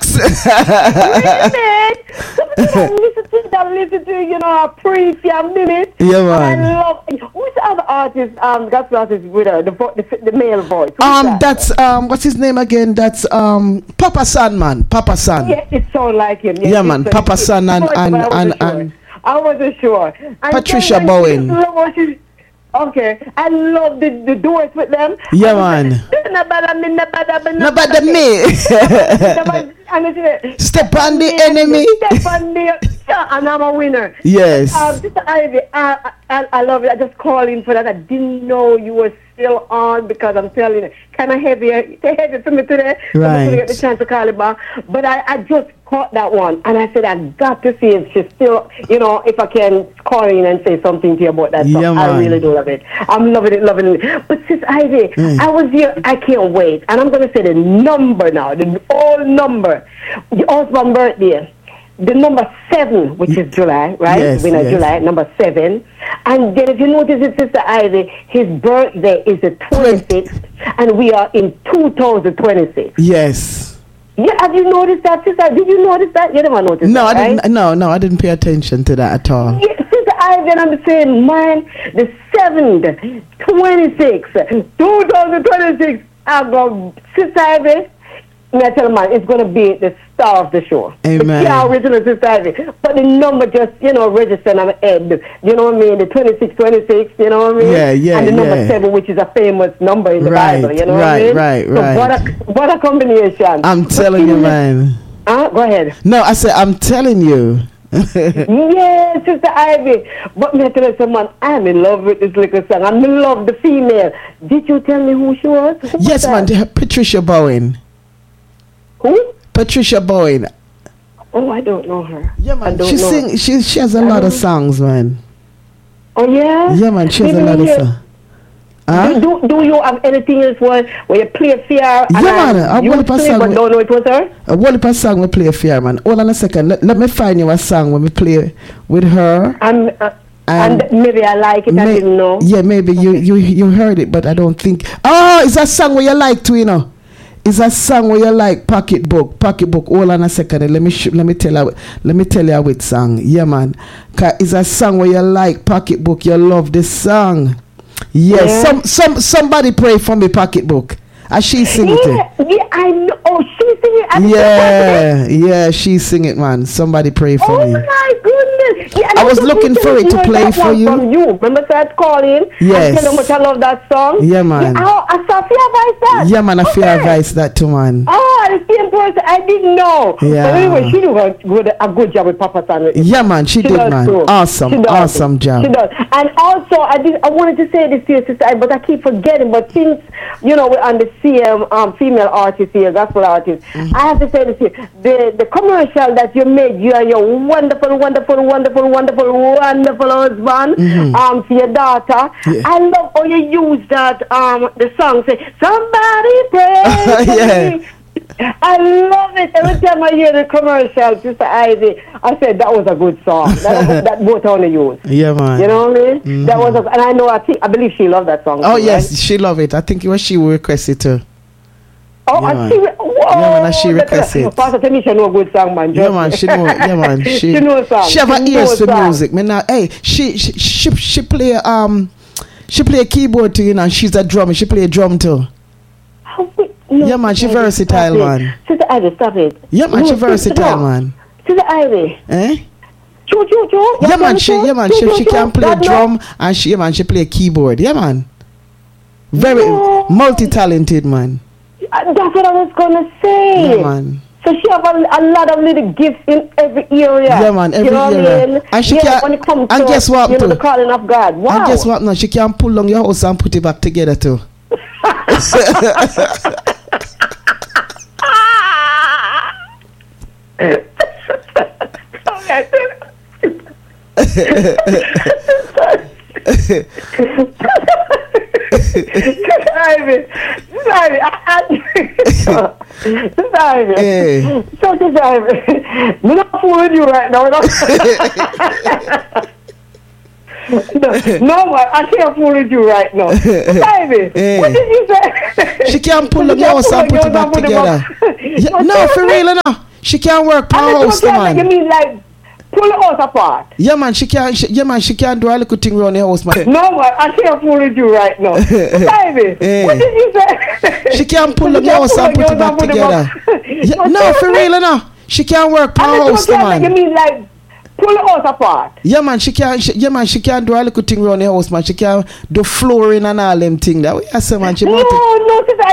Relax. Really? Listen to you know, a pre few minutes. Yeah, man. And I love. Who's the other artist? Gospel artist with her, the male voice. Who's That's what's his name again? That's Papa San, man. Papa San. Yeah, it sounds like him. Yeah, man. Papa San and I wasn't sure. And Patricia Bowen. Okay, I love the duets with them. Yeah, man. Nobody me. Step on the enemy. Step on the and I'm a winner. Yes. Sister Ivy, I love it. I just called in for that. I didn't know you were still on because I'm telling you, kind of heavy for me today. Right. I didn't get the chance to call it back. But I just caught that one. And I said, I got to see if she's still, you know, if I can call in and say something to you about that song. Yeah, I really do love it. I'm loving it. But Sister Ivy, I was here. I can't wait. And I'm going to say the number now, the whole number. The husband's birthday. The number 7, which is July, right? Yes, July, number 7. And then if you notice it, Sister Ivy, his birthday is the 26th, and we are in 2026. Yes. Yeah, have you noticed that, Sister? Did you notice that? You never noticed no, that, I didn't. No, I didn't pay attention to that at all. Yeah, Sister Ivy, and I'm saying, man, the 7th, 26, 2026, I'm going, Sister Ivy, I tell you, man, it's going to be the star of the show. Amen. The original Sister Ivy. But the number just, you know, registered on the head. You know what I mean? The 26, you know what I mean? Yeah. And the number 7, which is a famous number in the Bible. You know what I mean? Right. So what a combination. I'm telling you, man. Go ahead. No, I said, I'm telling you. Yes, Sister Ivy. But me tell you someone, I'm in love with this little song. I'm in love with the female. Did you tell me who she was? Yes, man. Patricia Bowen. Who? Patricia Bowen. Oh, I don't know her. Yeah, man. She has a lot of songs, man. Oh, yeah? Yeah, man. She has a lot of songs. Huh? Do you have anything else where you play fear? Yeah, man. I want to song. But don't know it was her? I want to song we play fear, man. Hold on a second. Let me find you a song when we play with her. And maybe I like it. I didn't know. Yeah, maybe you heard it, but I don't think. Oh, it's a song where you like to, you know. It's a song where you like Pocketbook. Hold on a second. Let me tell you which song. Yeah, man. It's a song where you like Pocketbook. You love this song. Yes. Yeah. Somebody pray for me, Pocketbook. She sing it. Yeah, I know. Oh, she sing it. Yeah, she sing it, man. Somebody pray for me. Oh my goodness! Yeah, I was looking for it to play for you. From you. Remember that calling? Yes. And tell how much I love that song. Yeah, man. Yeah, I saw Fear Vice that. Yeah, man. I Fear Vice that too, man. Oh, the same person. I didn't know. Yeah. But anyway, she did a good job with Papa San. Yeah, man. She did, man. Too. Awesome job. She does. And also, I wanted to say this to your sister, but I keep forgetting. But since you know we're on the CM female artist here, gospel artist, I have to say this here: the commercial that you made, you and your wonderful husband, for your daughter. Yeah. I love how you use that the song say somebody pray for me. I love it. Every time I hear the commercial, Sister Ivy, I said that was a good song. That both on the use. Yeah, man. You know what I mean? That was, and I believe she loved that song. Oh, too, yes, right? she loved it. I think it was she who requested too. Oh, yeah, and she, whoa, yeah, man, she requested. Pastor Tanisha know a good song, man. Yeah, man, she know. Yeah, man, she knows song. She have her ears to music. Man, now, hey, she play keyboard too, you know. She's a drummer. She play drum too. No, yeah, man, she versatile, man. Sister Ivy, stop it. Yeah, man, she versatile, man. Sister Ivy. Eh? Choo. Yeah, man, she can play drum and she play keyboard. Yeah, man. Very multi-talented, man. That's what I was gonna say. Yeah, man. So she have a lot of little gifts in every area. Yeah, man, every area. I mean? And she can, when it comes to guess what, the calling of God. Wow. And guess what? No, she can pull on your house and put it back together too. Ivy. So Ivy, we're not fooling you right now. No, I can't fool with you right now. Ivy, what did you say? She can't pull on your house and put it back together. No, for real, no. She can't work per house, man. You mean like pull the house apart? Yeah, man. She can't do a little thing around the house, man. No, man. I can't fool with you right now. Baby, what did you say? She can't pull the house and put it back together. No, for real, no. She can't work per house, man. You mean like pull the house apart? Yeah, man. She can't do a little thing around the house, man. She can't do flooring and all them things. That way, I say, man. No, sister.